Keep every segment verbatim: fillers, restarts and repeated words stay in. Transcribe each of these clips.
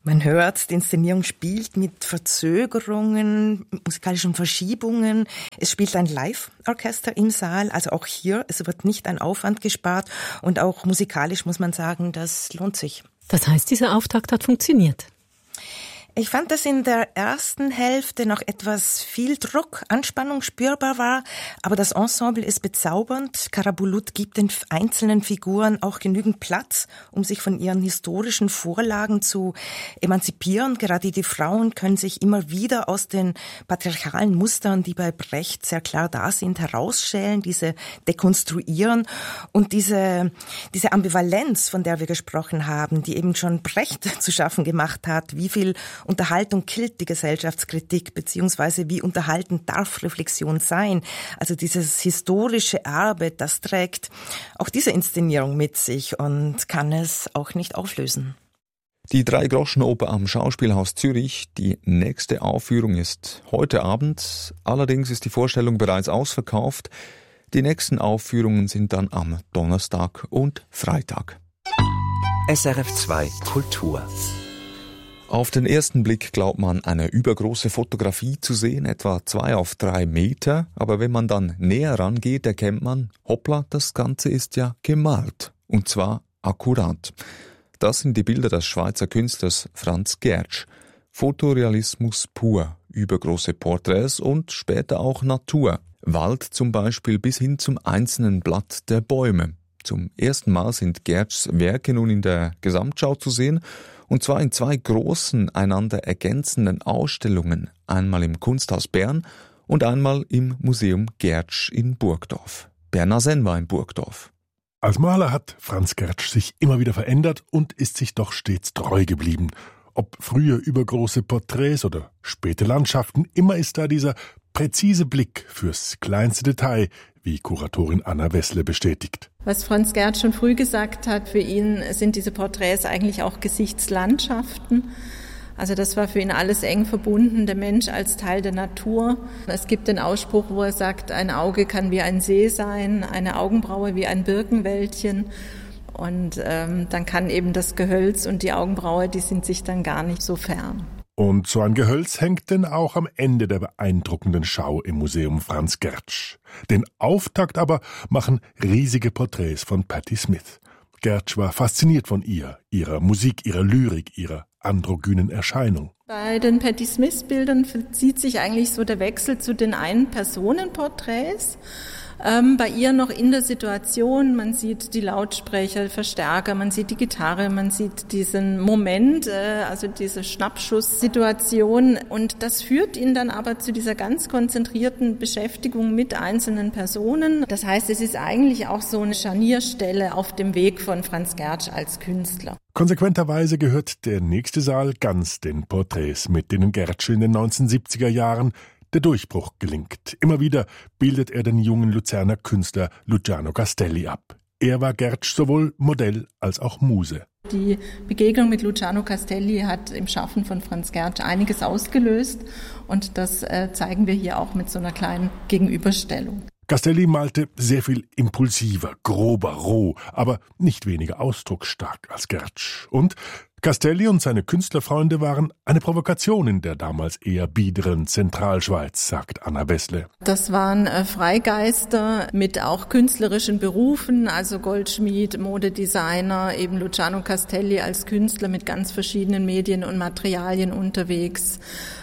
Man hört, die Inszenierung spielt mit Verzögerungen, musikalischen Verschiebungen. Es spielt ein Live-Orchester im Saal, also auch hier, es wird nicht ein Aufwand gespart und auch musikalisch muss man sagen, das lohnt sich. Das heißt, dieser Auftakt hat funktioniert? Ich fand, dass in der ersten Hälfte noch etwas viel Druck, Anspannung spürbar war, aber das Ensemble ist bezaubernd. Karabulut gibt den einzelnen Figuren auch genügend Platz, um sich von ihren historischen Vorlagen zu emanzipieren. Gerade die Frauen können sich immer wieder aus den patriarchalen Mustern, die bei Brecht sehr klar da sind, herausschälen, diese dekonstruieren und diese, diese Ambivalenz, von der wir gesprochen haben, die eben schon Brecht zu schaffen gemacht hat, wie viel Unterhaltung killt die Gesellschaftskritik, beziehungsweise wie unterhaltend darf Reflexion sein. Also dieses historische Erbe, das trägt auch diese Inszenierung mit sich und kann es auch nicht auflösen. Die Dreigroschenoper am Schauspielhaus Zürich, die nächste Aufführung ist heute Abend. Allerdings ist die Vorstellung bereits ausverkauft. Die nächsten Aufführungen sind dann am Donnerstag und Freitag. S R F zwei Kultur. Auf den ersten Blick glaubt man, eine übergroße Fotografie zu sehen, etwa zwei auf drei Meter. Aber wenn man dann näher rangeht, erkennt man, hoppla, das Ganze ist ja gemalt. Und zwar akkurat. Das sind die Bilder des Schweizer Künstlers Franz Gertsch. Fotorealismus pur, übergroße Porträts und später auch Natur. Wald zum Beispiel bis hin zum einzelnen Blatt der Bäume. Zum ersten Mal sind Gertschs Werke nun in der Gesamtschau zu sehen, und zwar in zwei großen, einander ergänzenden Ausstellungen, einmal im Kunsthaus Bern und einmal im Museum Gertsch in Burgdorf. Bernhard Senn war in Burgdorf. Als Maler hat Franz Gertsch sich immer wieder verändert und ist sich doch stets treu geblieben. Ob frühe übergroße Porträts oder späte Landschaften, immer ist da dieser präzise Blick fürs kleinste Detail, wie Kuratorin Anna Wessle bestätigt. Was Franz Gertsch schon früh gesagt hat, für ihn sind diese Porträts eigentlich auch Gesichtslandschaften. Also das war für ihn alles eng verbunden, der Mensch als Teil der Natur. Es gibt den Ausspruch, wo er sagt, ein Auge kann wie ein See sein, eine Augenbraue wie ein Birkenwäldchen. Und ähm, dann kann eben das Gehölz und die Augenbraue, die sind sich dann gar nicht so fern. Und so ein Gehölz hängt denn auch am Ende der beeindruckenden Schau im Museum Franz Gertsch. Den Auftakt aber machen riesige Porträts von Patti Smith. Gertsch war fasziniert von ihr, ihrer Musik, ihrer Lyrik, ihrer androgynen Erscheinung. Bei den Patti Smith-Bildern vollzieht sich eigentlich so der Wechsel zu den Ein-Personen-Porträts. Ähm, bei ihr noch in der Situation, man sieht die Lautsprecher, Verstärker, man sieht die Gitarre, man sieht diesen Moment, äh, also diese Schnappschusssituation, und das führt ihn dann aber zu dieser ganz konzentrierten Beschäftigung mit einzelnen Personen. Das heißt, es ist eigentlich auch so eine Scharnierstelle auf dem Weg von Franz Gertsch als Künstler. Konsequenterweise gehört der nächste Saal ganz den Porträts, mit denen Gertsch in den neunzehnhundertsiebziger Jahren der Durchbruch gelingt. Immer wieder bildet er den jungen Luzerner Künstler Luciano Castelli ab. Er war Gertsch sowohl Modell als auch Muse. Die Begegnung mit Luciano Castelli hat im Schaffen von Franz Gertsch einiges ausgelöst, und das äh, zeigen wir hier auch mit so einer kleinen Gegenüberstellung. Castelli malte sehr viel impulsiver, grober, roh, aber nicht weniger ausdrucksstark als Gertsch. Und Castelli und seine Künstlerfreunde waren eine Provokation in der damals eher biederen Zentralschweiz, sagt Anna Wessle. Das waren äh, Freigeister mit auch künstlerischen Berufen, also Goldschmied, Modedesigner, eben Luciano Castelli als Künstler mit ganz verschiedenen Medien und Materialien unterwegs.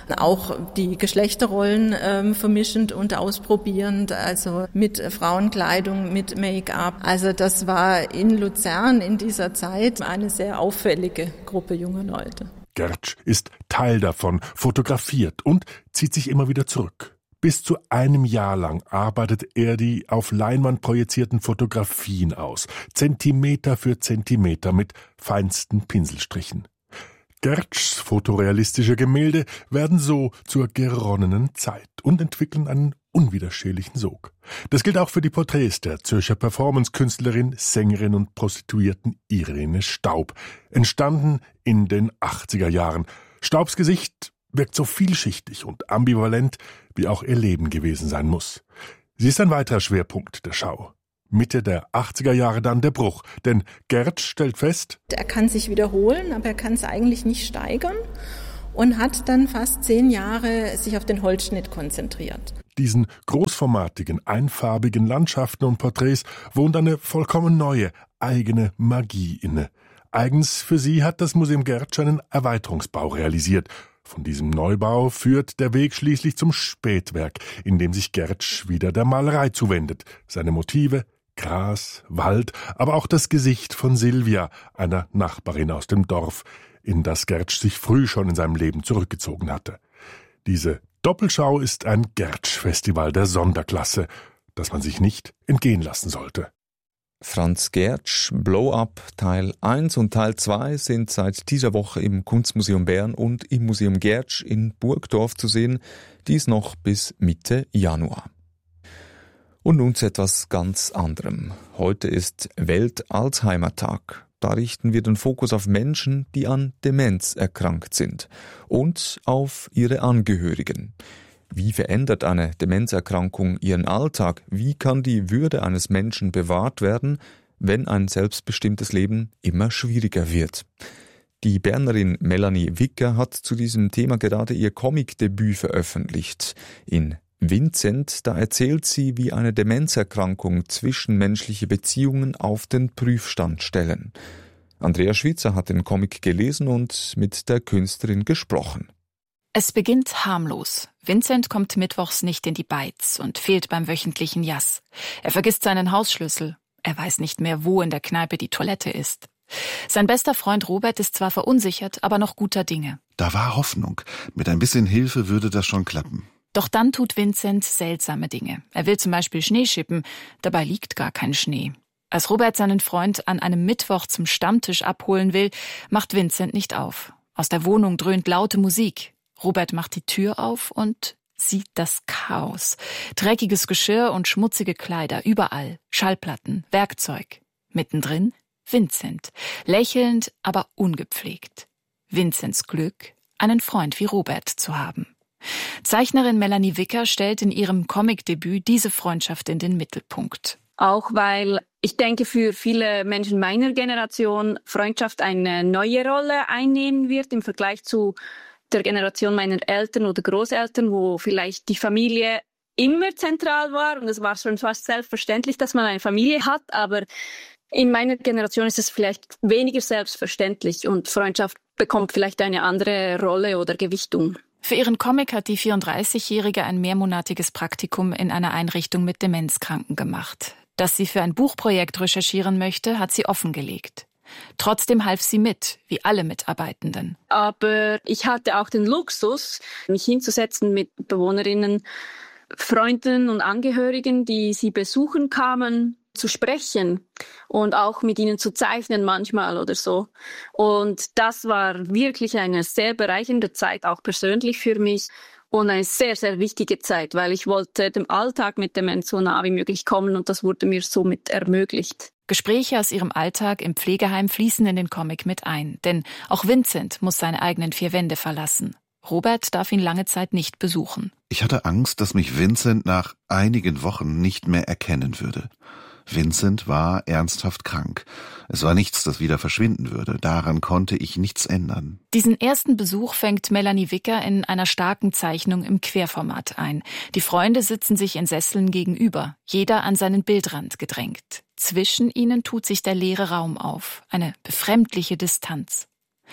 Auch die Geschlechterrollen ähm, vermischend und ausprobierend, also mit Frauenkleidung, mit Make-up. Also das war in Luzern in dieser Zeit eine sehr auffällige Gruppe junger Leute. Gertsch ist Teil davon, fotografiert und zieht sich immer wieder zurück. Bis zu einem Jahr lang arbeitet er die auf Leinwand projizierten Fotografien aus, Zentimeter für Zentimeter mit feinsten Pinselstrichen. Gertschs fotorealistische Gemälde werden so zur geronnenen Zeit und entwickeln einen unwiderstehlichen Sog. Das gilt auch für die Porträts der Zürcher Performance-Künstlerin, Sängerin und Prostituierten Irene Staub, entstanden in den achtziger Jahren. Staubs Gesicht wirkt so vielschichtig und ambivalent, wie auch ihr Leben gewesen sein muss. Sie ist ein weiterer Schwerpunkt der Schau. Mitte der achtziger Jahre dann der Bruch, denn Gertsch stellt fest, er kann sich wiederholen, aber er kann es eigentlich nicht steigern und hat dann fast zehn Jahre sich auf den Holzschnitt konzentriert. Diesen großformatigen, einfarbigen Landschaften und Porträts wohnt eine vollkommen neue, eigene Magie inne. Eigens für sie hat das Museum Gertsch einen Erweiterungsbau realisiert. Von diesem Neubau führt der Weg schließlich zum Spätwerk, in dem sich Gertsch wieder der Malerei zuwendet. Seine Motive, Gras, Wald, aber auch das Gesicht von Silvia, einer Nachbarin aus dem Dorf, in das Gertsch sich früh schon in seinem Leben zurückgezogen hatte. Diese Doppelschau ist ein Gertsch-Festival der Sonderklasse, das man sich nicht entgehen lassen sollte. Franz Gertsch, Blow-Up Teil eins und Teil zwei sind seit dieser Woche im Kunstmuseum Bern und im Museum Gertsch in Burgdorf zu sehen, dies noch bis Mitte Januar. Und nun zu etwas ganz anderem. Heute ist Welt-Alzheimer-Tag. Da richten wir den Fokus auf Menschen, die an Demenz erkrankt sind und auf ihre Angehörigen. Wie verändert eine Demenzerkrankung ihren Alltag? Wie kann die Würde eines Menschen bewahrt werden, wenn ein selbstbestimmtes Leben immer schwieriger wird? Die Bernerin Melanie Wicker hat zu diesem Thema gerade ihr Comicdebüt veröffentlicht. In Vincent, da erzählt sie, wie eine Demenzerkrankung zwischenmenschliche Beziehungen auf den Prüfstand stellen. Andrea Schwitzer hat den Comic gelesen und mit der Künstlerin gesprochen. Es beginnt harmlos. Vincent kommt mittwochs nicht in die Beiz und fehlt beim wöchentlichen Jass. Er vergisst seinen Hausschlüssel. Er weiß nicht mehr, wo in der Kneipe die Toilette ist. Sein bester Freund Robert ist zwar verunsichert, aber noch guter Dinge. Da war Hoffnung. Mit ein bisschen Hilfe würde das schon klappen. Doch dann tut Vincent seltsame Dinge. Er will zum Beispiel Schnee schippen, dabei liegt gar kein Schnee. Als Robert seinen Freund an einem Mittwoch zum Stammtisch abholen will, macht Vincent nicht auf. Aus der Wohnung dröhnt laute Musik. Robert macht die Tür auf und sieht das Chaos. Dreckiges Geschirr und schmutzige Kleider, überall. Schallplatten, Werkzeug. Mittendrin Vincent, lächelnd, aber ungepflegt. Vincents Glück, einen Freund wie Robert zu haben. Zeichnerin Melanie Wicker stellt in ihrem Comicdebüt diese Freundschaft in den Mittelpunkt. Auch weil ich denke, für viele Menschen meiner Generation Freundschaft eine neue Rolle einnehmen wird im Vergleich zu der Generation meiner Eltern oder Großeltern, wo vielleicht die Familie immer zentral war und es war schon fast selbstverständlich, dass man eine Familie hat, aber in meiner Generation ist es vielleicht weniger selbstverständlich und Freundschaft bekommt vielleicht eine andere Rolle oder Gewichtung. Für ihren Comic hat die vierunddreißigjährige ein mehrmonatiges Praktikum in einer Einrichtung mit Demenzkranken gemacht. Dass sie für ein Buchprojekt recherchieren möchte, hat sie offengelegt. Trotzdem half sie mit, wie alle Mitarbeitenden. Aber ich hatte auch den Luxus, mich hinzusetzen mit Bewohnerinnen, Freunden und Angehörigen, die sie besuchen kamen, zu sprechen und auch mit ihnen zu zeichnen manchmal oder so. Und das war wirklich eine sehr bereichernde Zeit, auch persönlich für mich. Und eine sehr, sehr wichtige Zeit, weil ich wollte dem Alltag mit Demenz so nah wie möglich kommen und das wurde mir somit ermöglicht. Gespräche aus ihrem Alltag im Pflegeheim fließen in den Comic mit ein, denn auch Vincent muss seine eigenen vier Wände verlassen. Robert darf ihn lange Zeit nicht besuchen. Ich hatte Angst, dass mich Vincent nach einigen Wochen nicht mehr erkennen würde. Vincent war ernsthaft krank. Es war nichts, das wieder verschwinden würde. Daran konnte ich nichts ändern. Diesen ersten Besuch fängt Melanie Wicker in einer starken Zeichnung im Querformat ein. Die Freunde sitzen sich in Sesseln gegenüber, jeder an seinen Bildrand gedrängt. Zwischen ihnen tut sich der leere Raum auf, eine befremdliche Distanz.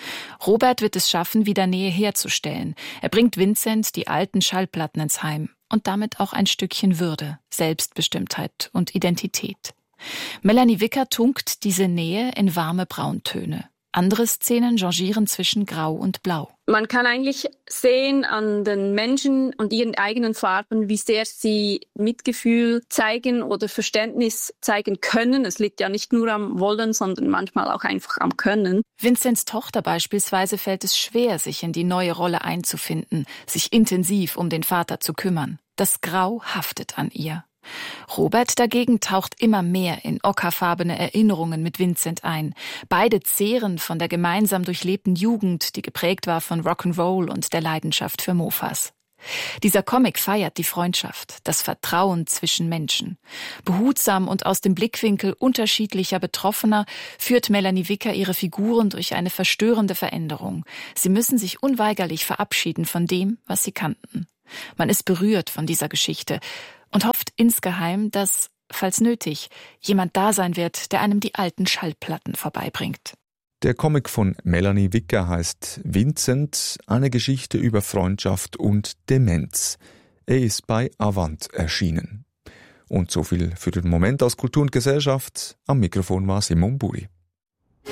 Robert wird es schaffen, wieder Nähe herzustellen. Er bringt Vincent die alten Schallplatten ins Heim und damit auch ein Stückchen Würde, Selbstbestimmtheit und Identität. Melanie Wicker tunkt diese Nähe in warme Brauntöne. Andere Szenen changieren zwischen Grau und Blau. Man kann eigentlich sehen an den Menschen und ihren eigenen Farben, wie sehr sie Mitgefühl zeigen oder Verständnis zeigen können. Es liegt ja nicht nur am Wollen, sondern manchmal auch einfach am Können. Vincents Tochter beispielsweise fällt es schwer, sich in die neue Rolle einzufinden, sich intensiv um den Vater zu kümmern. Das Grau haftet an ihr. Robert dagegen taucht immer mehr in ockerfarbene Erinnerungen mit Vincent ein. Beide zehren von der gemeinsam durchlebten Jugend, die geprägt war von Rock'n'Roll und der Leidenschaft für Mofas. Dieser Comic feiert die Freundschaft, das Vertrauen zwischen Menschen. Behutsam und aus dem Blickwinkel unterschiedlicher Betroffener führt Melanie Wicker ihre Figuren durch eine verstörende Veränderung. Sie müssen sich unweigerlich verabschieden von dem, was sie kannten. Man ist berührt von dieser Geschichte und hofft insgeheim, dass, falls nötig, jemand da sein wird, der einem die alten Schallplatten vorbeibringt. Der Comic von Melanie Wicker heißt Vincent, eine Geschichte über Freundschaft und Demenz. Er ist bei Avant erschienen. Und so viel für den Moment aus Kultur und Gesellschaft. Am Mikrofon war Simon Buri.